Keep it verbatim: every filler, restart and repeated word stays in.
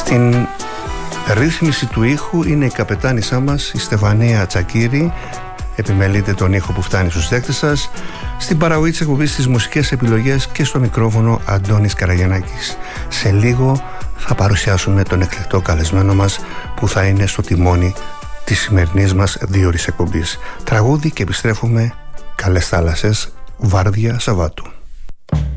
Στην ρύθμιση του ήχου είναι η καπετάνισά μας, η Στεφανία Τσακύρη. Επιμελείται τον ήχο που φτάνει στους δέκτες σας. Στην παραγωγή της εκπομπής, στις μουσικές επιλογές και στο μικρόφωνο Αντώνης Καραγιαννάκης. Σε λίγο θα παρουσιάσουμε τον εκλεκτό καλεσμένο μας που θα είναι στο τιμόνι της σημερινής μας δύο ώρης εκπομπής. Τραγούδι και επιστρέφουμε. Καλές θάλασσες, βάρδια Σαββάτου.